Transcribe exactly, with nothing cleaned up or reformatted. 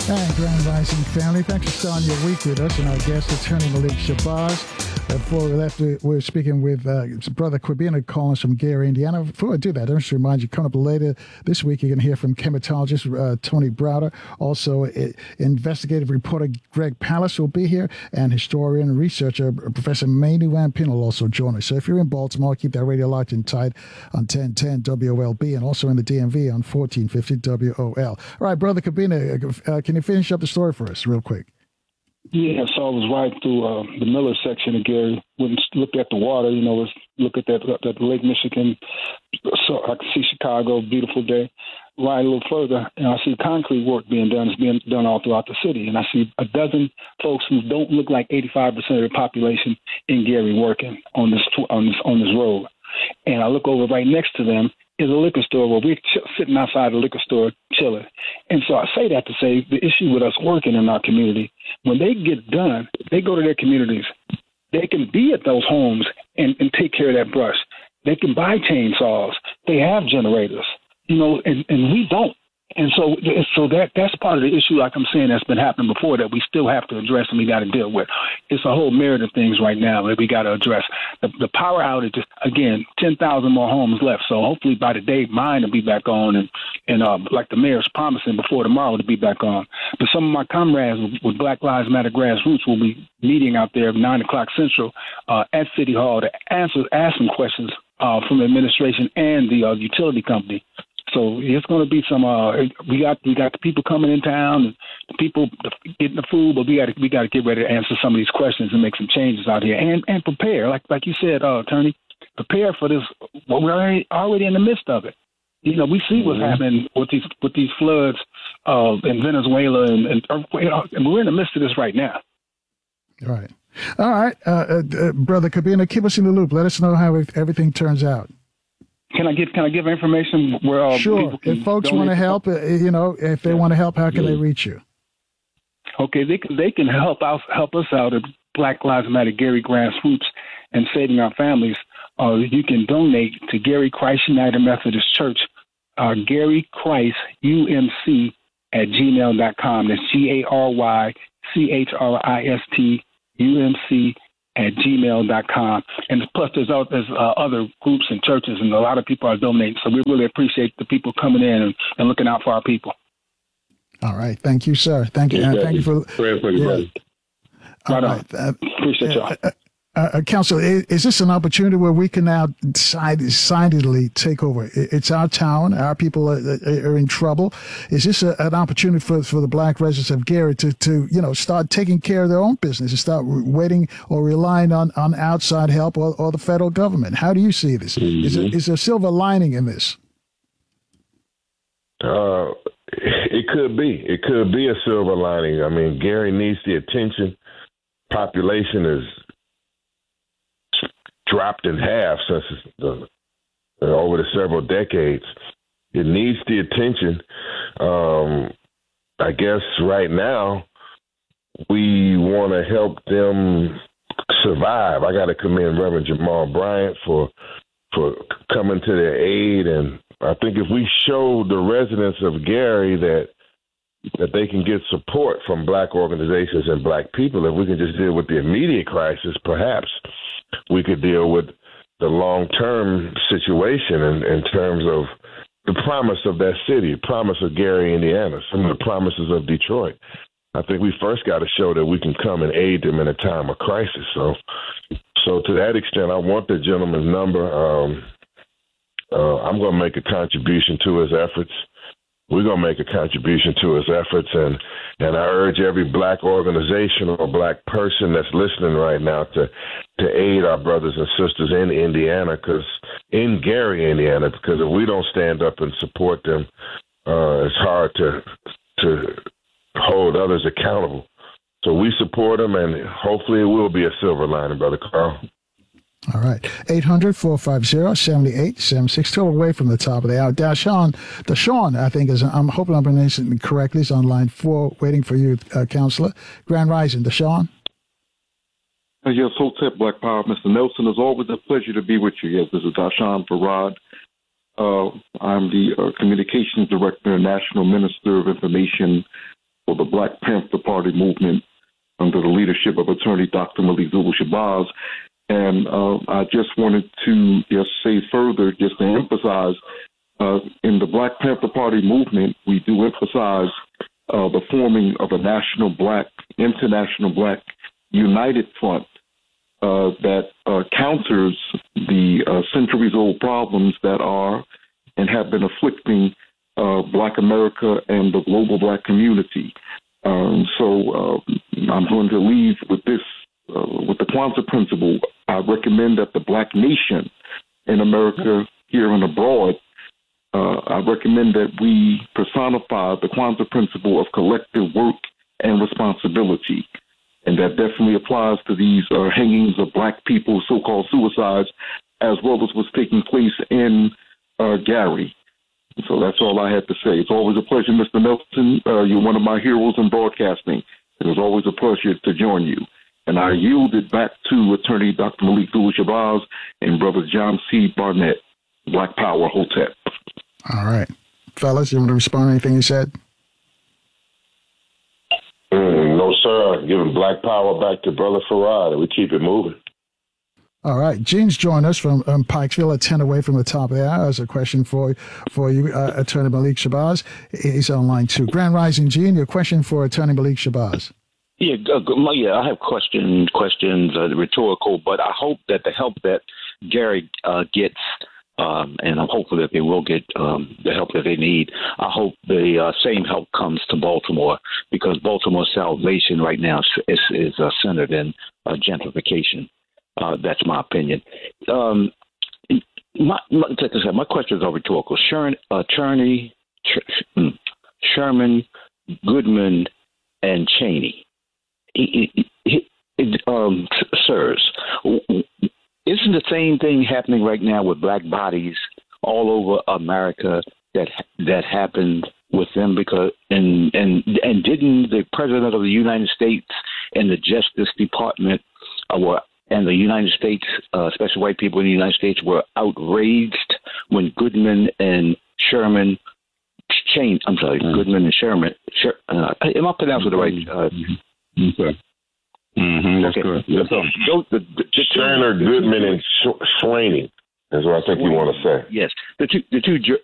And Grand Rising family, thanks for starting your week with us. And our guest, Attorney Malik Shabazz. Before we left, we're speaking with uh, Brother Kwabena calling us from Gary, Indiana. Before I do that, I just remind you, coming up later this week, you can hear from chematologist uh, Tony Browder. Also, uh, investigative reporter Greg Pallas will be here, and historian and researcher Professor Manu Van Pin will also join us. So if you're in Baltimore, keep that radio locked and tight on ten ten W O L B, and also in the D M V on fourteen fifty W O L. All right, Brother Kwabena, uh, can you finish up the story for us real quick? Yeah, so I was riding through uh, the Miller section of Gary, went and looked at the water, you know, was look at that, that Lake Michigan, so I could see Chicago, beautiful day. Ride a little further, and I see concrete work being done. It's being done all throughout the city, and I see a dozen folks who don't look like eighty-five percent of the population in Gary working on this on this on this road. And I look over right next to them is a liquor store where we're ch- sitting outside the liquor store chilling. And so I say that to say the issue with us working in our community, when they get done, they go to their communities. They can be at those homes and, and take care of that brush. They can buy chainsaws. They have generators, you know, and, and we don't. And so so that that's part of the issue, like I'm saying, that's been happening before that we still have to address and we got to deal with. It's a whole myriad of things right now that we got to address. The, the power outages, again, ten thousand more homes left. So hopefully by the day, mine will be back on and, and uh, like the mayor's promising before tomorrow to be back on. But some of my comrades with, with Black Lives Matter Grassroots will be meeting out there at nine o'clock Central uh, at City Hall to answer, ask some questions uh, from the administration and the uh, utility company. So it's going to be some. Uh, we got we got the people coming in town, and the people getting the food, but we got to we got to get ready to answer some of these questions and make some changes out here, and and prepare, like like you said, uh, Attorney, prepare for this. Well, we're already already in the midst of it. You know, we see what's mm-hmm. happening with these with these floods uh, in Venezuela, and, and, and we're in the midst of this right now. All right, all right, uh, uh, Brother Kwabena, keep us in the loop. Let us know how everything turns out. Can I give Can I give information where uh, sure? People can if folks want to help, uh, you know, if they yeah. want to help, how can yeah. they reach you? Okay, they can they can help out help us out at Black Lives Matter Gary Grassroots and Saving Our Families. Uh, you can donate to Gary Christ United Methodist Church, uh, Gary Christ U M C at gmail dot com. That's G A R Y C H R I S T U M C at gmail dot com. And plus there's, there's uh, other groups and churches, and a lot of people are donating. So we really appreciate the people coming in and, and looking out for our people. All right. Thank you, sir. Thank you. Uh, thank you for... Prayer for you, brother. All right. Uh, appreciate y'all. Uh, Uh, uh, Counsel, is, is this an opportunity where we can now decide, decidedly take over? It's our town. Our people are, are in trouble. Is this a, an opportunity for, for the black residents of Gary to, to, you know, start taking care of their own business and start waiting or relying on, on outside help or, or the federal government? How do you see this? Mm-hmm. Is, there, is there a silver lining in this? Uh, it could be. It could be a silver lining. I mean, Gary needs the attention. Population is dropped in half since the, uh, over the several decades. It needs the attention. Um, I guess right now we want to help them survive. I got to commend Reverend Jamal Bryant for for coming to their aid, and I think if we show the residents of Gary that that they can get support from black organizations and black people, if we can just deal with the immediate crisis, perhaps we could deal with the long-term situation in, in terms of the promise of that city, promise of Gary, Indiana, some of the promises of Detroit. I think we first got to show that we can come and aid them in a time of crisis. So, so to that extent, I want the gentleman's number. Um, uh, I'm going to make a contribution to his efforts. We're going to make a contribution to his efforts, and, and I urge every black organization or black person that's listening right now to to aid our brothers and sisters in Indiana, because in Gary, Indiana, because if we don't stand up and support them, uh, it's hard to to hold others accountable. So we support them, and hopefully it will be a silver lining, Brother Carl. All right. eight hundred, four five zero, seven eight seven six. Still away from the top of the hour. Dashawn, Dashawn, I think, is, I'm hoping I'm pronouncing it correctly, is on line four, waiting for you, uh, Counselor. Grand Rising, Dashawn. Uh, yes, Hotep Black Power, Mister Nelson. It's always a pleasure to be with you. Yes, this is Dashawn Farad. Uh, I'm the uh, Communications Director and National Minister of Information for the Black Panther Party movement under the leadership of attorney Doctor Malik Zulu Shabazz. And uh, I just wanted to just say further, just to emphasize, uh, in the Black Panther Party movement, we do emphasize uh, the forming of a national black, international black united front uh, that uh, counters the uh, centuries-old problems that are and have been afflicting uh, Black America and the global Black community. Um, so uh, I'm going to leave with this, uh, with the Kwanzaa principle. I recommend that the Black nation in America, here and abroad, uh, I recommend that we personify the Kwanzaa principle of collective work and responsibility. And that definitely applies to these uh, hangings of Black people, so-called suicides, as well as what's taking place in uh, Gary. So that's all I had to say. It's always a pleasure, Mister Nelson. Uh, you're one of my heroes in broadcasting. It was always a pleasure to join you. And I yielded back to attorney Doctor Malik Zulu Shabazz and brother John C. Barnett, Black Power Hotep. All right. Fellas, you want to respond to anything he said? Mm, no, sir. Giving Black Power back to Brother Farad, and we keep it moving. All right. Gene's joined us from um, Pikesville, a ten away from the top of the hour. As a question for for you, uh, Attorney Malik Shabazz. He's on line two. Grand Rising, Gene, your question for Attorney Malik Shabazz. Yeah, uh, yeah, I have question, questions, uh, rhetorical, but I hope that the help that Gary uh, gets, um, and I'm hopeful that they will get um, the help that they need. I hope the uh, same help comes to Baltimore, because Baltimore's salvation right now is, is uh, centered in uh, gentrification. Uh, that's my opinion. Um, my, my, like I said, my questions are rhetorical. Sherman, uh, Cherney, Ch- Sherman, Goodman, and Cheney. It, it, it, um, sirs, isn't the same thing happening right now with black bodies all over America that that happened with them? Because and and and didn't the President of the United States and the Justice Department uh, were and the United States, uh, especially white people in the United States, were outraged when Goodman and Sherman changed. I'm sorry, mm-hmm. Goodman and Sherman. Sher, uh, am I pronouncing mm-hmm. it right? Uh, mm-hmm. Okay. Mm-hmm. That's okay. correct. Yes, so, those, the, the, the Sherner, Goodman, and Sh- Schlaney is what I think you want to say. Yes, the two the two ju-